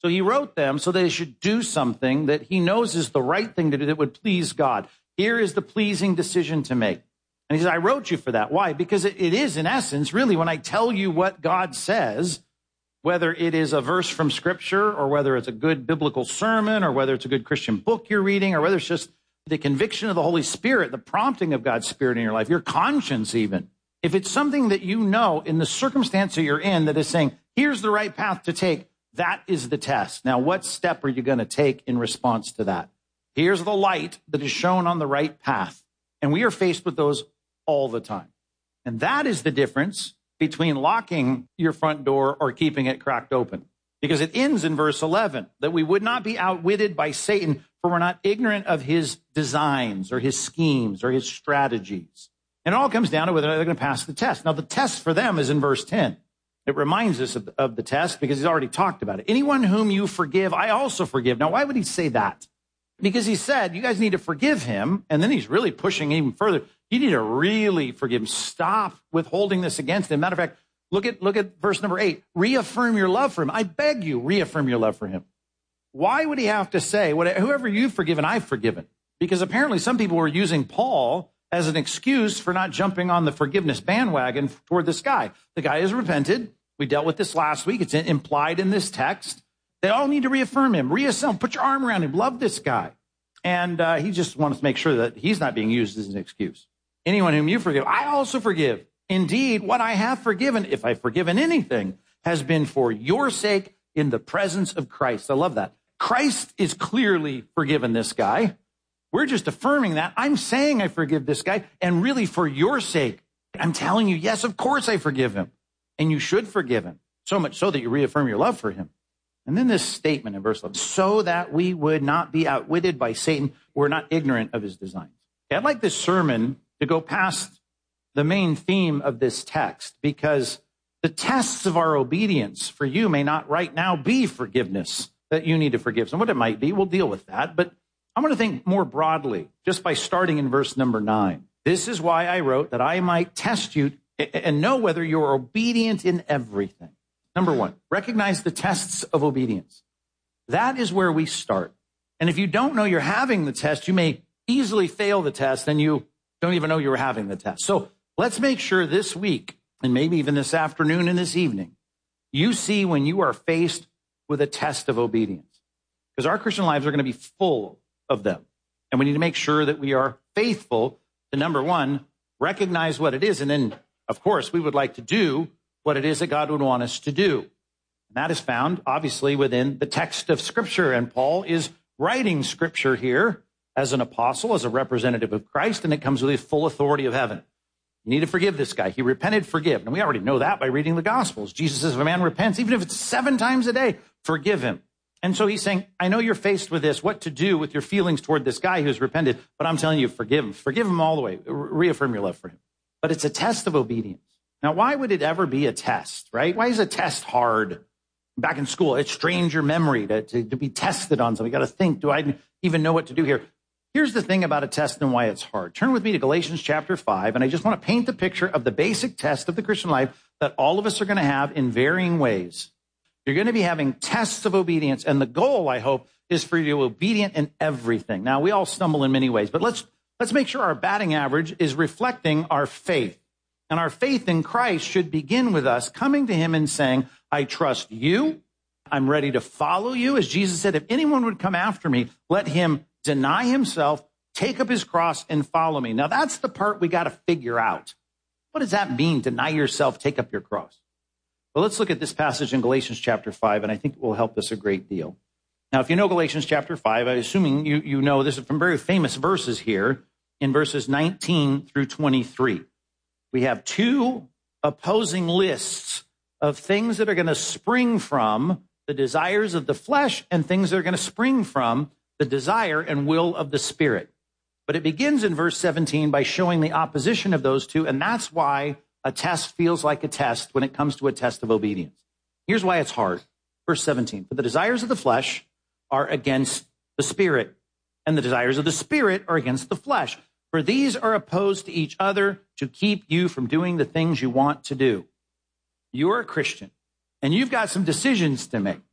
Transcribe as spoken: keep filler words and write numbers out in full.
So he wrote them so they should do something that he knows is the right thing to do that would please God. Here is the pleasing decision to make. And he said, I wrote you for that. Why? Because it, it is, in essence, really, when I tell you what God says, whether it is a verse from Scripture or whether it's a good biblical sermon or whether it's a good Christian book you're reading or whether it's just the conviction of the Holy Spirit, the prompting of God's Spirit in your life, your conscience even. If it's something that you know in the circumstance that you're in that is saying, here's the right path to take, that is the test. Now, what step are you going to take in response to that? Here's the light that is shown on the right path. And we are faced with those all the time. And that is the difference between locking your front door or keeping it cracked open. Because it ends in verse eleven, that we would not be outwitted by Satan, for we're not ignorant of his designs or his schemes or his strategies. And it all comes down to whether they're going to pass the test. Now, the test for them is in verse ten. It reminds us of, of the test because he's already talked about it. Anyone whom you forgive, I also forgive. Now, why would he say that? Because he said, you guys need to forgive him. And then he's really pushing even further. You need to really forgive him. Stop withholding this against him. Matter of fact, look at, look at verse number eight. Reaffirm your love for him. I beg you, reaffirm your love for him. Why would he have to say, whoever you've forgiven, I've forgiven? Because apparently some people were using Paul as an excuse for not jumping on the forgiveness bandwagon toward this guy. The guy has repented. We dealt with this last week. It's implied in this text. They all need to reaffirm him, reassemble, put your arm around him, love this guy. And uh, he just wants to make sure that he's not being used as an excuse. Anyone whom you forgive, I also forgive. Indeed, what I have forgiven, if I've forgiven anything, has been for your sake in the presence of Christ. I love that. Christ is clearly forgiven this guy. We're just affirming that. I'm saying I forgive this guy, and really for your sake, I'm telling you, yes, of course I forgive him. And you should forgive him, so much so that you reaffirm your love for him. And then this statement in verse eleven, so that we would not be outwitted by Satan, we're not ignorant of his designs. Okay, I'd like this sermon to go past the main theme of this text, because the tests of our obedience for you may not right now be forgiveness, that you need to forgive. So what it might be, we'll deal with that. But I'm going to think more broadly, just by starting in verse number nine. This is why I wrote that I might test you and know whether you're obedient in everything. Number one, recognize the tests of obedience. That is where we start. And if you don't know you're having the test, you may easily fail the test and you don't even know you were having the test. So let's make sure this week, and maybe even this afternoon and this evening, you see when you are faced with a test of obedience. Because our Christian lives are going to be full of them. And we need to make sure that we are faithful to, number one, recognize what it is. And then, of course, we would like to do what it is that God would want us to do. And that is found, obviously, within the text of Scripture. And Paul is writing Scripture here as an apostle, as a representative of Christ, and it comes with the full authority of heaven. You need to forgive this guy. He repented, forgive. And we already know that by reading the Gospels. Jesus says, if a man repents, even if it's seven times a day, forgive him. And so he's saying, I know you're faced with this, what to do with your feelings toward this guy who's repented, but I'm telling you, forgive him. Forgive him all the way. Reaffirm your love for him. But it's a test of obedience. Now, why would it ever be a test, right? Why is a test hard? Back in school, it strains your memory to, to, to be tested on something. You got to think, do I even know what to do here? Here's the thing about a test and why it's hard. Turn with me to Galatians chapter five, and I just want to paint the picture of the basic test of the Christian life that all of us are going to have in varying ways. You're going to be having tests of obedience, and the goal, I hope, is for you to be obedient in everything. Now, we all stumble in many ways, but let's let's make sure our batting average is reflecting our faith. And our faith in Christ should begin with us coming to him and saying, I trust you. I'm ready to follow you. As Jesus said, if anyone would come after me, let him deny himself, take up his cross, and follow me. Now, that's the part we got to figure out. What does that mean, deny yourself, take up your cross? Well, let's look at this passage in Galatians chapter five, and I think it will help us a great deal. Now, if you know Galatians chapter five, I'm assuming you, you know this is from very famous verses here in verses nineteen through twenty-three. We have two opposing lists of things that are going to spring from the desires of the flesh and things that are going to spring from the desire and will of the Spirit. But it begins in verse seventeen by showing the opposition of those two, and that's why a test feels like a test when it comes to a test of obedience. Here's why it's hard. Verse seventeen, for the desires of the flesh are against the Spirit, and the desires of the Spirit are against the flesh. For these are opposed to each other to keep you from doing the things you want to do. You're a Christian, and you've got some decisions to make.